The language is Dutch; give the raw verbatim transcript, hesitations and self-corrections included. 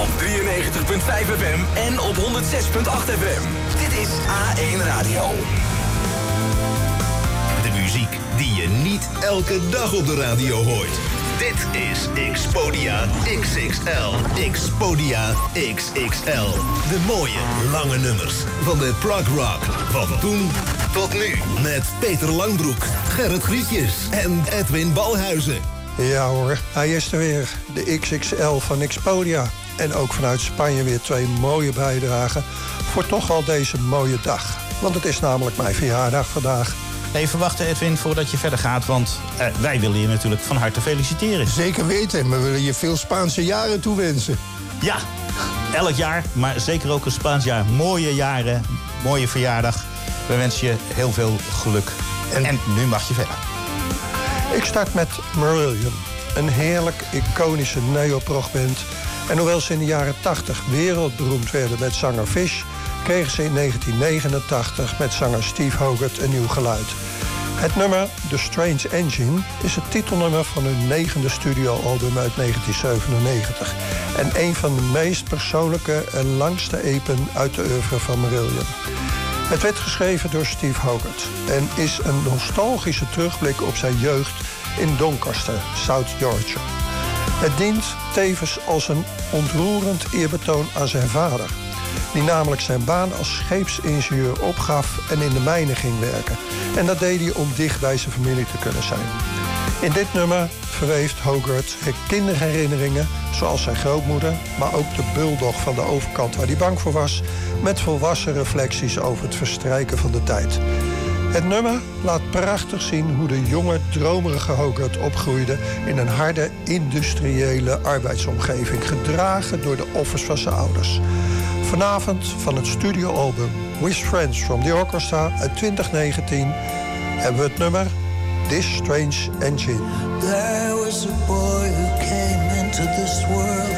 drieënnegentig komma vijf F M en op honderdzes komma acht F M. Dit is A één Radio. De muziek die je niet elke dag op de radio hoort. Dit is Xpodia X X L. Xpodia X X L. De mooie, lange nummers van de prog rock. Van toen tot nu. Met Peter Langbroek, Gerrit Grietjes en Edwin Balhuizen. Ja hoor, hij is er weer. De X X L van Xpodia. En ook vanuit Spanje weer twee mooie bijdragen voor toch al deze mooie dag. Want het is namelijk mijn verjaardag vandaag. Even wachten, Edwin, voordat je verder gaat, want uh, wij willen je natuurlijk van harte feliciteren. Zeker weten, we willen je veel Spaanse jaren toewensen. Ja, elk jaar, maar zeker ook een Spaans jaar. Mooie jaren, mooie verjaardag. We wensen je heel veel geluk. En, en nu mag je verder. Ik start met Marillion, een heerlijk iconische neoprogband. En hoewel ze in de jaren tachtig wereldberoemd werden met zanger Fish, kregen ze in negentien negenentachtig met zanger Steve Hogarth een nieuw geluid. Het nummer The Strange Engine is het titelnummer van hun negende studioalbum uit negentien zevenennegentig. En een van de meest persoonlijke en langste epen uit de oeuvre van Marillion. Het werd geschreven door Steve Hogarth en is een nostalgische terugblik op zijn jeugd in Doncaster, South Yorkshire. Het dient tevens als een ontroerend eerbetoon aan zijn vader, die namelijk zijn baan als scheepsingenieur opgaf en in de mijnen ging werken. En dat deed hij om dicht bij zijn familie te kunnen zijn. In dit nummer verweeft Hogarth kinderherinneringen, zoals zijn grootmoeder, maar ook de bulldog van de overkant waar hij bang voor was, met volwassen reflecties over het verstrijken van de tijd. Het nummer laat prachtig zien hoe de jonge, dromerige Hogarth opgroeide in een harde, industriële arbeidsomgeving, gedragen door de offers van zijn ouders. Vanavond van het studioalbum With Friends from the Orchestra uit twintig negentien hebben we het nummer This Strange Engine. There was a boy who came into this world